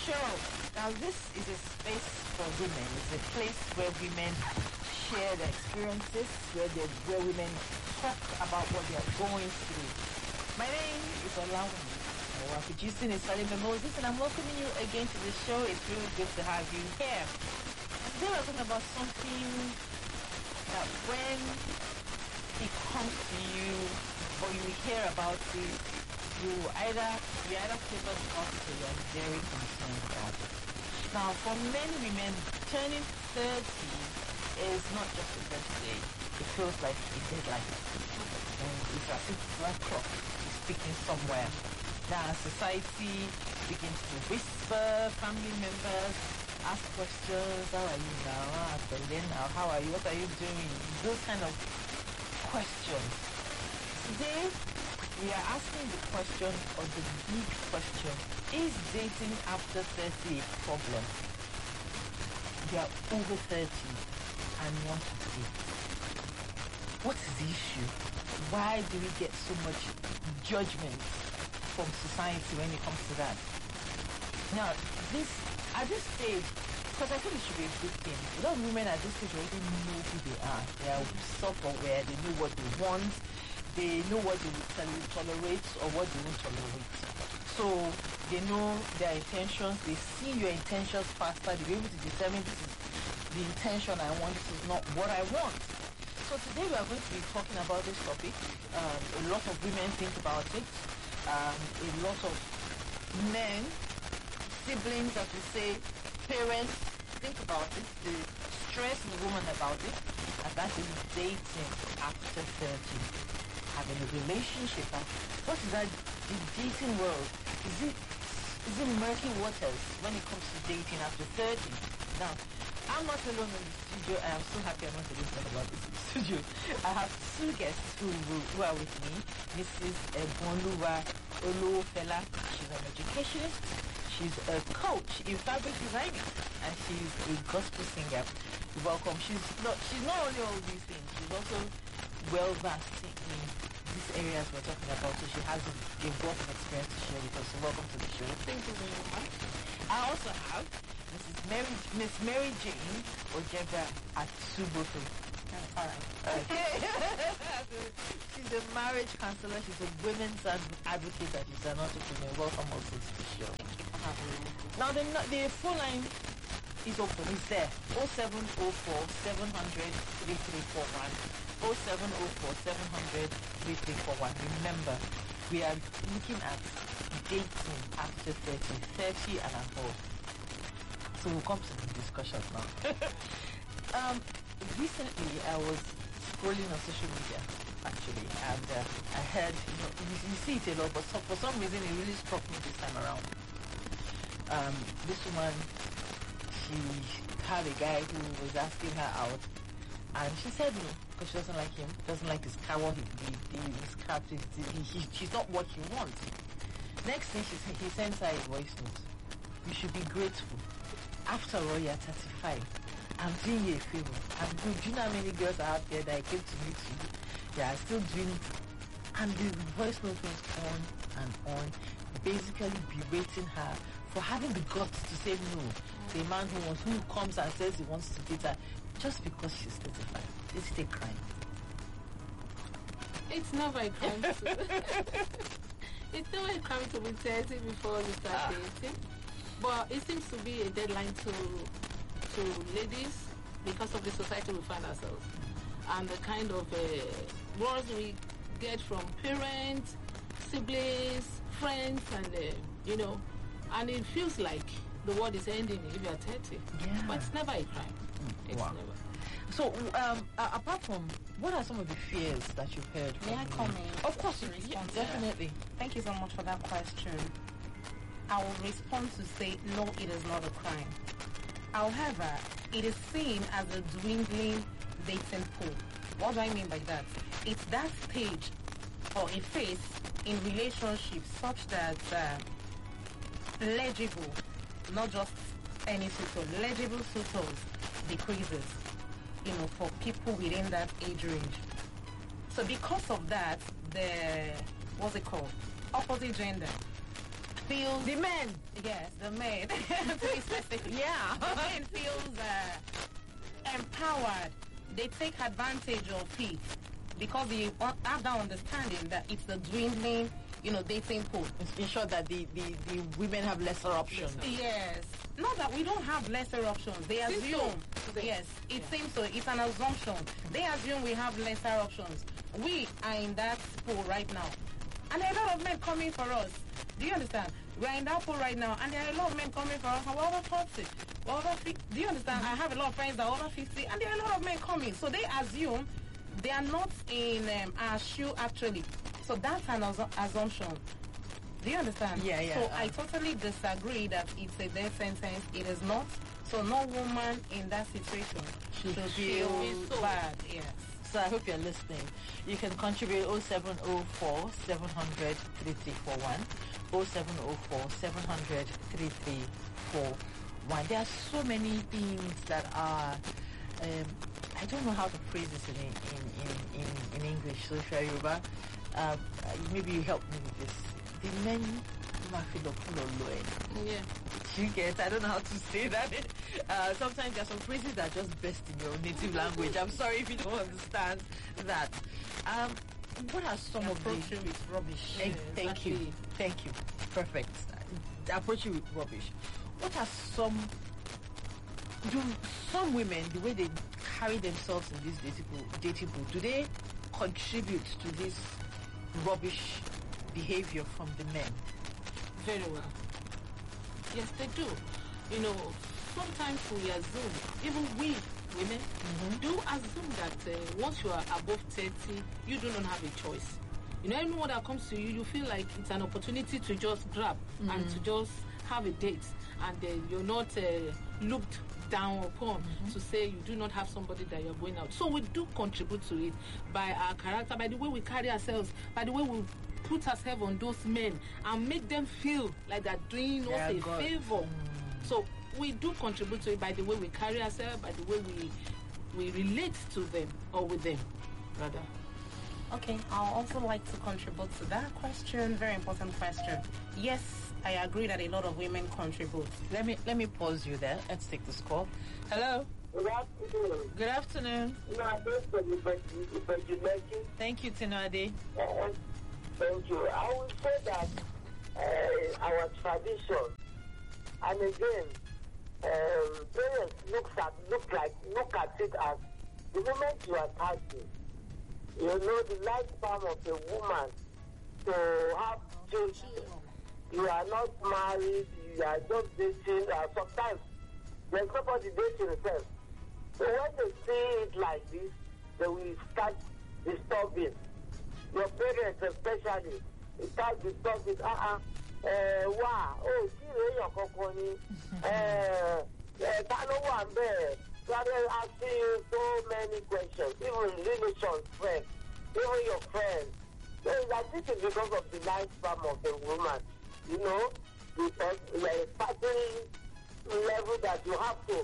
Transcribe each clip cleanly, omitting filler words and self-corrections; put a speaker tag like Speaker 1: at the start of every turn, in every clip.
Speaker 1: show. Now, this is a space for women. It's a place where women share their experiences, where women talk about what they are going through. My name is Olawumi. Our producing is Salim Moses, and I'm welcoming you again to the show. It's really good to have you here. Today we're talking about something that when it comes to you, or you hear about it, you either feel about it or you're very concerned about it. Now, for many women, turning 30 is not just a birthday. It feels like a deadline. And it's as if one clock is ticking somewhere. Now, society begins to whisper, family members ask questions. How are you now? How are you? What are you doing? Those kind of questions. Today, we are asking the question, or the big question: is dating after 30 a problem? You are over 30 and want to date. What is the issue? Why do we get so much judgment from society when it comes to that? Now, at this stage, because I feel it should be a good thing. A lot of women at this stage already know who they are. They are self-aware. They know what they want. They know what they will tolerate or what they won't tolerate. So they know their intentions. They see your intentions faster. They're able to determine this is the intention I want. This is not what I want. So today we are going to be talking about this topic. A lot of women think about it. A lot of men, siblings, as we say, parents think about it. They stress the woman about it. And that is dating after 30. Having a relationship. What is that? The dating world, is it murky waters when it comes to dating after 30? Now, I'm not alone in the studio. I am so happy I'm not alone talking about this in the studio. I have two guests who are with me. Mrs. Ebonluwa Olufela. She's an educationist. She's a coach in fabric designing, and she's a gospel singer. Welcome. She's not only all these things, she's also well versed in these areas we're talking about, so she has a wealth of experience to share with us. So welcome to the show.
Speaker 2: Thank you very much.
Speaker 1: I also have Miss Mary Jane Ojega Atsuboto.
Speaker 2: Alright.
Speaker 1: Okay. She's a marriage counselor, she's a women's advocate, and she's an entrepreneur. Welcome also to the show.
Speaker 2: Thank you for having me.
Speaker 1: Now the phone line is open, it's there. 0704 700 3341. 0704 700 3341. Remember, we are looking at dating after 30 and above. So we'll come to the discussion now. Recently, I was scrolling on social media, actually, and I heard, you see it a lot, but for some reason it really struck me this time around. This woman, she had a guy who was asking her out, and she said no, because she doesn't like him, doesn't like his car, what his car, she's not what she wants. Next thing he sends her a voice note. You should be grateful. After all, you're 35. I'm doing you a favor. I'm good. Do you know how many girls are out there that I came to meet you? They are still doing it. And the voice note went on and on, basically berating her for having the guts to say no to a man who comes and says he wants to date her just because she's 35. Is it a crime?
Speaker 2: It's never a crime it's never a crime to be 30 before you start dating. But it seems to be a deadline to ladies because of the society we find ourselves and the kind of words we get from parents, siblings, friends, and and it feels like the world is ending if you're 30.
Speaker 1: Yeah.
Speaker 2: But it's never a crime. It's
Speaker 1: wow.
Speaker 2: never.
Speaker 1: So, apart from, what are some of the fears that you've heard?
Speaker 3: May I come in?
Speaker 1: Of course,
Speaker 3: respond to
Speaker 1: definitely.
Speaker 3: Thank you so much for that question. I will respond to say, no, it is not a crime. However, it is seen as a dwindling dating pool. What do I mean by that? It's that stage or a phase in relationships such that legible, not just any suitor, legible suitors decreases, for people within that age range. So because of that, the, opposite gender feels
Speaker 1: The men.
Speaker 3: yes, the men to be specific.
Speaker 1: Yeah.
Speaker 3: The men feels empowered. They take advantage of it because they have that understanding that it's the dwindling, dating pool.
Speaker 1: Ensure that the women have lesser options.
Speaker 3: Yes. Not that we don't have lesser options. They
Speaker 2: Seems
Speaker 3: assume.
Speaker 2: so.
Speaker 3: Yes, it seems so. It's an assumption. They assume we have lesser options. We are in that pool right now. And there are a lot of men coming for us. Do you understand? We're in that pool right now, and there are a lot of men coming for us, and we're over 40. We're over 50. Do you understand? I have a lot of friends that are over 50, and there are a lot of men coming. So they assume they are not in our shoe, actually. So that's an assumption. Do you understand?
Speaker 1: Yeah, yeah.
Speaker 3: So I totally disagree that it's a death sentence. It is not. So no woman in that situation should feel
Speaker 2: so
Speaker 3: bad. Yes.
Speaker 1: So I hope you're listening. You can contribute 0704 700 3341. 0704 700 3341. There are so many things that are I don't know how to phrase this in English. So Yoruba, maybe you help me with this. The men
Speaker 2: Yeah.
Speaker 1: you get, I don't know how to say that. Sometimes there are some phrases that are just best in your native language. I'm sorry if you don't understand that. What are some of the...
Speaker 3: Approach you with rubbish.
Speaker 1: Thank you. Thank you. Perfect. Approach you with rubbish. What are some women, the way they carry themselves in this dating pool, do they contribute to this rubbish behavior from the men?
Speaker 2: Very well. Yes, they do. Sometimes we assume, even we women, do assume that once you are above 30, you do not have a choice. Anyone that comes to you, you feel like it's an opportunity to just grab and to just have a date, and you're not looked down upon to say you do not have somebody that you're going out. So we do contribute to it by our character, by the way we carry ourselves, by the way we put ourselves on those men and make them feel like they're doing us a favor. So we do contribute to it by the way we carry ourselves, by the way we relate to them, or with them, rather.
Speaker 3: Okay, I'll also like to contribute to that question. Very important question. Yes, I agree that a lot of women contribute.
Speaker 1: Let me pause you there. Let's take this call. Hello.
Speaker 4: Good afternoon.
Speaker 1: Good afternoon. Thank you, Tinade.
Speaker 4: Thank you. I will say that our tradition, and again, parents look at it as the moment you are 30, the lifespan of a woman to have children. You are not married, you are just dating, sometimes there's nobody dating herself. So when they see it like this, they will start disturbing. Your parents especially, it starts disturbing. Wow, oh, your company. Started asking you so many questions, even relations, friends, even your friends. So I think it's because of the lifespan of the woman. Because there is a certain level that you have to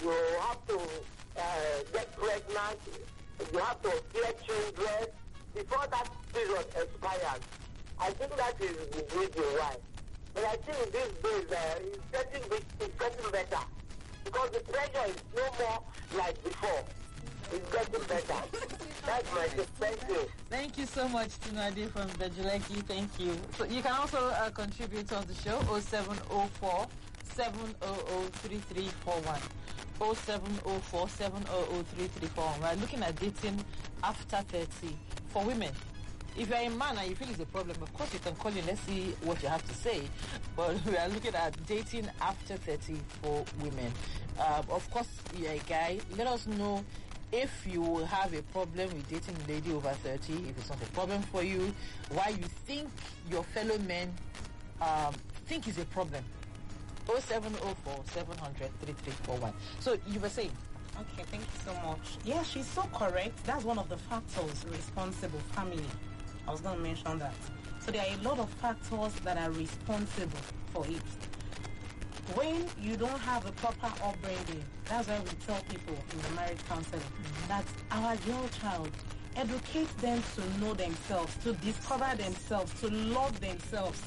Speaker 4: get pregnant, you have to get children before that period expires. I think that is the reason why. But I think these days it's getting better because the pressure is no more like before. It's getting better. That's my perspective.
Speaker 1: Thank you so much, Tinade from Bejuleki. Thank you. So you can also contribute on the show 0704 700 3341. 0704 700 3341. We're looking at dating after 30 for women. If you're a man and you feel it's a problem, of course you can call in. Let's see what you have to say. But we are looking at dating after 30 for women. Of course, you're a guy. Let us know if you have a problem with dating a lady over 30, if it's not a problem for you, why you think your fellow men think is a problem. 0704 700 3341. So you were saying?
Speaker 3: Okay, thank you so much. Yeah, she's so correct. That's one of the factors responsible, family. I was going to mention that. So there are a lot of factors that are responsible for it. When you don't have a proper upbringing, that's why we tell people in the marriage counseling that our girl child, educate them to know themselves, to discover themselves, to love themselves.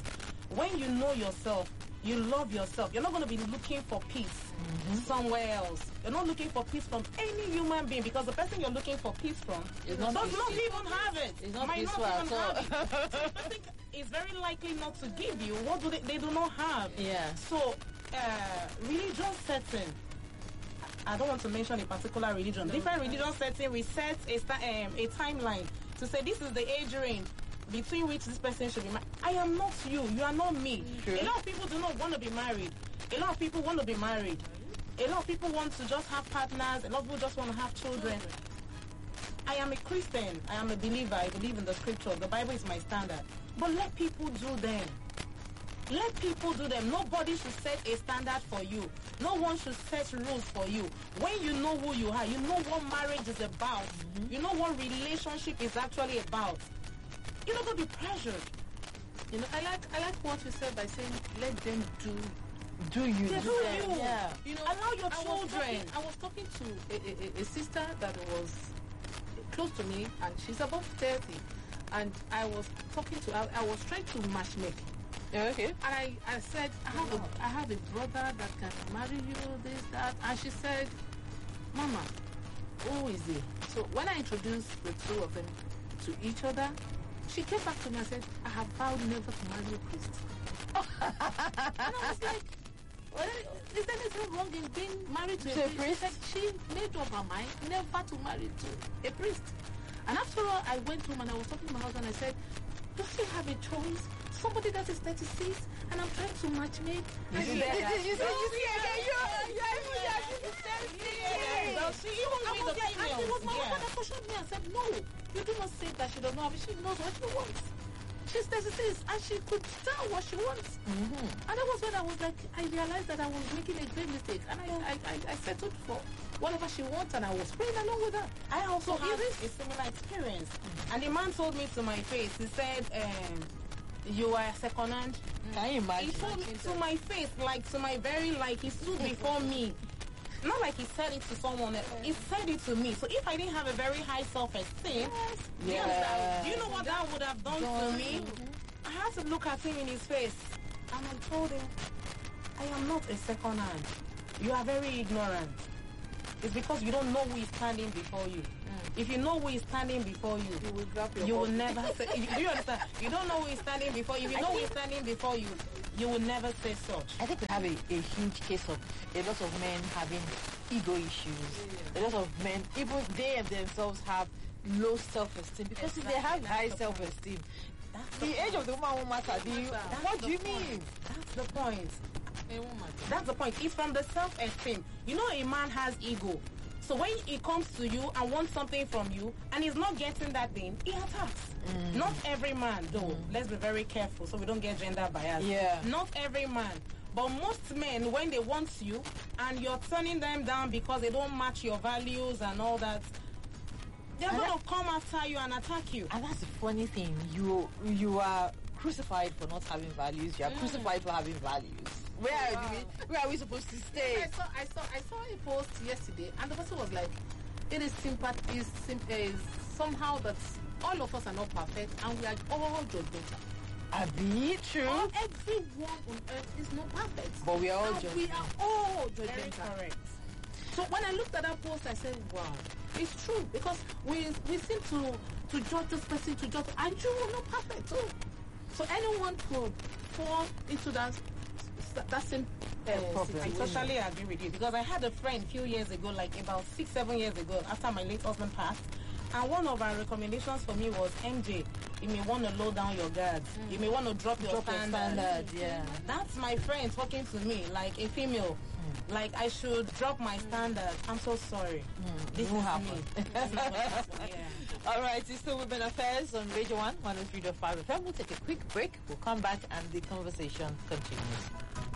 Speaker 3: When you know yourself, you love yourself. You're not going to be looking for peace somewhere else. You're not looking for peace from any human being, because the person you're looking for peace from does not even have it.
Speaker 2: It's not
Speaker 3: Might
Speaker 2: peaceful
Speaker 3: not
Speaker 2: at
Speaker 3: even
Speaker 2: all.
Speaker 3: have it. So the person is very likely not to give you what do they do not have.
Speaker 2: Yeah.
Speaker 3: So religion setting, I don't want to mention a particular religion. Different religion setting, we set a timeline to say this is the age range between which this person should be married. I am not you. You are not me.
Speaker 2: True.
Speaker 3: A lot of people do not want to be married. A lot of people want to be married. A lot of people want to just have partners. A lot of people just want to have children. I am a Christian. I am a believer. I believe in the scripture. The Bible is my standard. But let people do them. Let people do them. Nobody should set a standard for you. No one should set rules for you. When you know who you are, you know what marriage is about. You know what relationship is actually about. You're not going to be pressured.
Speaker 2: You know, I like what you said by saying let them do.
Speaker 3: Do you?
Speaker 2: Yes,
Speaker 3: Do you?
Speaker 2: Yeah. You know,
Speaker 3: Allow your children.
Speaker 2: I was talking to a sister that was close to me, and she's above 30. And I was talking to her. I was trying to matchmake.
Speaker 3: Okay.
Speaker 2: And I said, I have a brother that can marry you, this, that. And she said, Mama, who is he? So when I introduced the two of them to each other, she came back to me and said, I have vowed never to marry a priest. And I was like, well, is there anything wrong in being married to a priest? She made up her mind never to marry to a priest. And after all, I went home and I was talking to my husband. I said, does she have a choice? Somebody that is 36 and I'm trying to matchmake.
Speaker 3: You see again,
Speaker 2: And it was my husband that questioned me and said, no, you do not say that she does not have it. She knows what she wants. She's 36 and she could tell what she wants. And that was when I was like, I realized that I was making a great mistake. And I settled for whatever she wants, and I was praying along with her.
Speaker 3: I also had a similar experience. And the man told me to my face, he said, you are second hand.
Speaker 1: Can you imagine?
Speaker 3: He told me to my face, like to my very, like he stood before me. Not like he said it to someone else. He said it to me. So if I didn't have a very high self-esteem, do you know what that would have done to me? I had to look at him in his face. And I told him, I am not a second hand. You are very ignorant. It's because you don't know who is standing before you. If you know who is standing before you, you will never say. Do you understand? You don't know who is standing before you. If you know who is standing before you, you will never say such.
Speaker 1: I think we have a huge case of a lot of men having ego issues. A lot of men, even they themselves have low self-esteem, because if they have high self-esteem, the age of the woman won't matter. What do you mean?
Speaker 3: That's the point. That's the point. It's from the self-esteem. You know, a man has ego. So when he comes to you and wants something from you and he's not getting that thing, he attacks. Not every man, though. Let's be very careful so we don't get gender bias.
Speaker 1: Yeah.
Speaker 3: Not every man. But most men, when they want you and you're turning them down because they don't match your values and all that, they're going to come after you and attack you.
Speaker 1: And that's the funny thing. You are crucified for not having values. You are crucified for having values. Where are we supposed to stay?
Speaker 2: I saw a post yesterday, and the person was like, it is somehow that all of us are not perfect, and we are all judgmental.
Speaker 1: Abi, true.
Speaker 2: Everyone on earth is not perfect.
Speaker 1: But we are all
Speaker 2: and
Speaker 1: judgmental.
Speaker 2: we are all
Speaker 3: Very
Speaker 2: judgmental.
Speaker 3: correct.
Speaker 2: So when I looked at that post, I said, wow, it's true, because we seem to judge this person, and you are not perfect too. So anyone could fall into that same
Speaker 1: problem.
Speaker 3: I totally agree with you, because I had a friend a few years ago, like about 6-7 years ago, after my late husband passed, and one of our recommendations for me was, MJ, you may want to lower down your guards. You may want to drop your standards.
Speaker 1: Yeah.
Speaker 3: That's my friend talking to me, like a female. Like I should drop my standards. I'm so sorry. This
Speaker 1: won't
Speaker 3: is
Speaker 1: happen.
Speaker 3: me. This is what happened, yeah.
Speaker 1: All right, it's still Women Affairs on Radio 1, 103.5 FM. We'll take a quick break. We'll come back and the conversation continues.